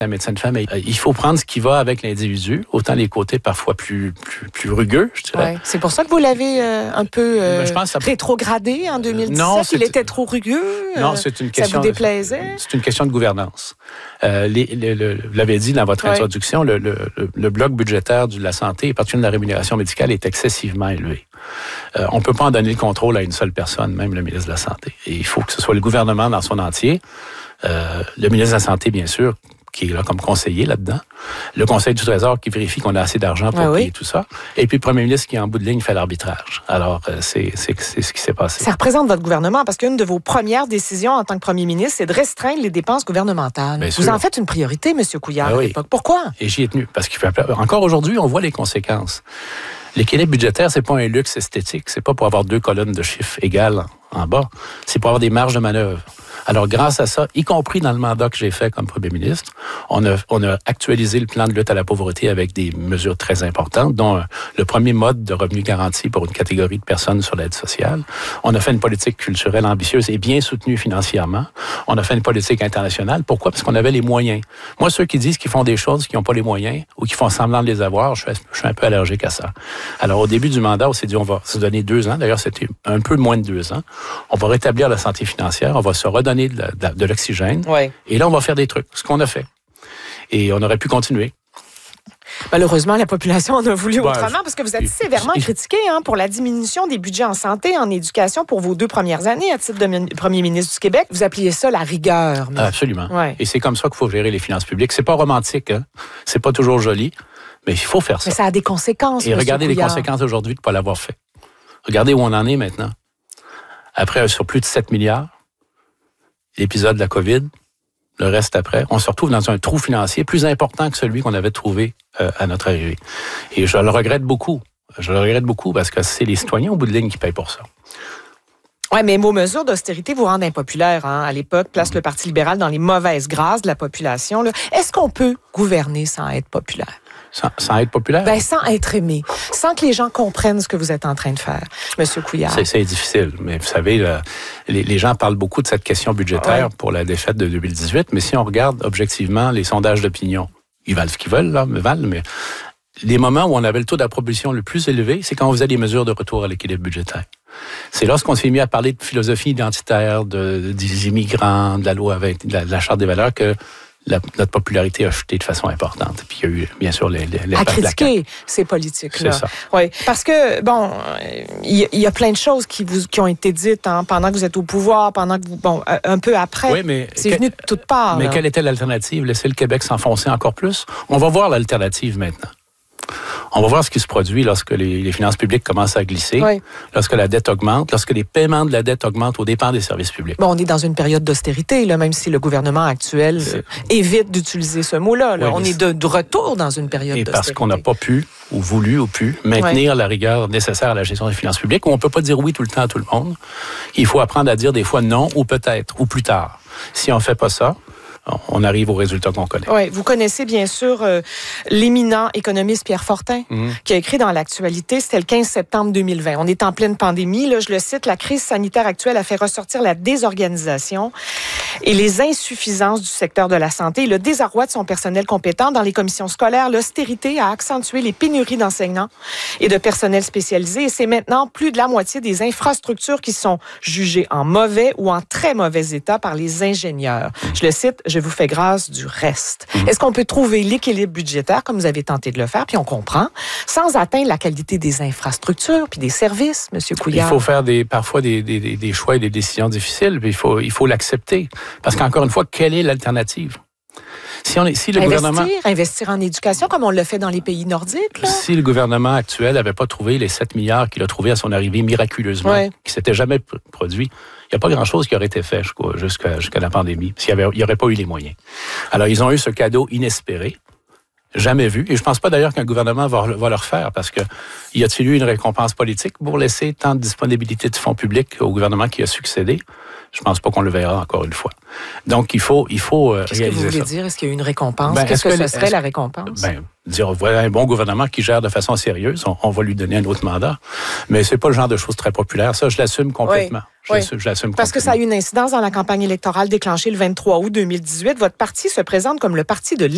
La médecin de famille, il faut prendre ce qui va avec l'individu, autant les côtés parfois plus rugueux, je dirais. Ouais. C'est pour ça que vous l'avez un peu je pense rétrogradé en 2017? Non, il était trop rugueux? Non, c'est une question... Ça vous déplaisait? C'est une question de gouvernance. Vous l'avez dit dans votre introduction, le bloc budgétaire de la santé, et particulièrement de la rémunération médicale, est excessivement élevé. On ne peut pas en donner le contrôle à une seule personne, même le ministre de la Santé. Et il faut que ce soit le gouvernement dans son entier, le ministre de la Santé, bien sûr, qui est là comme conseiller là-dedans, le Conseil du Trésor qui vérifie qu'on a assez d'argent pour payer tout ça, et puis le premier ministre qui, en bout de ligne, fait l'arbitrage. Alors, c'est ce qui s'est passé. Ça représente votre gouvernement, parce qu'une de vos premières décisions en tant que premier ministre, c'est de restreindre les dépenses gouvernementales. Bien vous sûr. En faites une priorité, M. Couillard, à l'époque. Pourquoi? Et j'y ai tenu, parce encore aujourd'hui, on voit les conséquences. L'équilibre budgétaire, c'est pas un luxe esthétique. C'est pas pour avoir 2 colonnes de chiffres égales en bas. C'est pour avoir des marges de manœuvre. Alors, grâce à ça, y compris dans le mandat que j'ai fait comme premier ministre, on a actualisé le plan de lutte à la pauvreté avec des mesures très importantes, dont le premier mode de revenu garanti pour une catégorie de personnes sur l'aide sociale. On a fait une politique culturelle ambitieuse et bien soutenue financièrement. On a fait une politique internationale. Pourquoi? Parce qu'on avait les moyens. Moi, ceux qui disent qu'ils font des choses qui n'ont pas les moyens ou qui font semblant de les avoir, je suis un peu allergique à ça. Alors, au début du mandat, on s'est dit, on va se donner 2 ans. D'ailleurs, c'était un peu moins de 2 ans. On va rétablir la santé financière. On va se redonner de l'oxygène. Ouais. Et là, on va faire des trucs. Ce qu'on a fait. Et on aurait pu continuer. Malheureusement, la population en a voulu autrement, parce que vous êtes sévèrement critiqué pour la diminution des budgets en santé, en éducation pour vos 2 premières années à titre de premier ministre du Québec. Vous appeliez ça la rigueur. Mais... Absolument. Ouais. Et c'est comme ça qu'il faut gérer les finances publiques. C'est pas romantique, hein? C'est pas toujours joli, mais il faut faire ça. Mais ça a des conséquences. Et regardez les conséquences aujourd'hui de ne pas l'avoir fait. Regardez où on en est maintenant. Après un surplus de 7 milliards, l'épisode de la COVID, le reste après, on se retrouve dans un trou financier plus important que celui qu'on avait trouvé à notre arrivée. Et je le regrette beaucoup. Je le regrette beaucoup parce que c'est les citoyens au bout de ligne qui payent pour ça. Oui, mais vos mesures d'austérité vous rendent impopulaire. À l'époque, place le Parti libéral dans les mauvaises grâces de la population. Là. Est-ce qu'on peut gouverner sans être populaire? Sans être populaire? Sans être aimé. Sans que les gens comprennent ce que vous êtes en train de faire, M. Couillard. C'est difficile. Mais vous savez, les gens parlent beaucoup de cette question budgétaire pour la défaite de 2018. Mais si on regarde objectivement les sondages d'opinion, ils valent ce qu'ils veulent, là, mais les moments où on avait le taux d'approbation le plus élevé, c'est quand on faisait des mesures de retour à l'équilibre budgétaire. C'est lorsqu'on s'est mis à parler de philosophie identitaire, des immigrants, de la loi, de la Charte des valeurs, que notre popularité a chuté de façon importante. Puis il y a eu, bien sûr, les à critiquer ces politiques-là. C'est ça. Oui, parce que, il y a plein de choses qui ont été dites pendant que vous êtes au pouvoir, pendant que un peu après. Oui, mais c'est venu de toutes parts. Mais quelle était l'alternative? Laisser le Québec s'enfoncer encore plus? On va voir l'alternative maintenant. On va voir ce qui se produit lorsque les finances publiques commencent à glisser, lorsque la dette augmente, lorsque les paiements de la dette augmentent aux dépens des services publics. On est dans une période d'austérité, là, même si le gouvernement actuel évite d'utiliser ce mot-là. Là. On est de retour dans une période d'austérité. Et parce qu'on n'a pas pu, ou voulu, ou pu, maintenir la rigueur nécessaire à la gestion des finances publiques, où on ne peut pas dire oui tout le temps à tout le monde. Il faut apprendre à dire des fois non, ou peut-être, ou plus tard. Si on ne fait pas ça, on arrive au résultat qu'on connaît. Oui, vous connaissez bien sûr l'éminent économiste Pierre Fortin, qui a écrit dans l'Actualité, c'était le 15 septembre 2020. On est en pleine pandémie. Là, je le cite, la crise sanitaire actuelle a fait ressortir la désorganisation et les insuffisances du secteur de la santé, le désarroi de son personnel compétent dans les commissions scolaires. L'austérité a accentué les pénuries d'enseignants et de personnel spécialisé. Et c'est maintenant plus de la moitié des infrastructures qui sont jugées en mauvais ou en très mauvais état par les ingénieurs. Je le cite, je vous fais grâce du reste. Est-ce qu'on peut trouver l'équilibre budgétaire, comme vous avez tenté de le faire, puis on comprend, sans atteindre la qualité des infrastructures puis des services, M. Couillard? Il faut faire parfois des choix et des décisions difficiles, puis il faut l'accepter. Parce qu'encore une fois, quelle est l'alternative? Si le gouvernement investir en éducation, comme on le fait dans les pays nordiques. Là. Si le gouvernement actuel n'avait pas trouvé les 7 milliards qu'il a trouvés à son arrivée miraculeusement, qui ne s'était jamais produit, il n'y a pas grand-chose qui aurait été fait jusqu'à la pandémie, s'il n'y aurait pas eu les moyens. Alors, ils ont eu ce cadeau inespéré, jamais vu, et je ne pense pas d'ailleurs qu'un gouvernement va le refaire, parce que y a-t-il eu une récompense politique pour laisser tant de disponibilité de fonds publics au gouvernement qui a succédé? Je ne pense pas qu'on le verra encore une fois. Donc, il faut Qu'est-ce réaliser que vous voulez ça. dire? Est-ce qu'il y a eu une récompense? Qu'est-ce que ce serait la récompense? Dire, voilà un bon gouvernement qui gère de façon sérieuse, on va lui donner un autre mandat. Mais c'est pas le genre de choses très populaires. Ça, je l'assume complètement. Je l'assume complètement. Parce que ça a eu une incidence dans la campagne électorale déclenchée le 23 août 2018. Votre parti se présente comme le parti de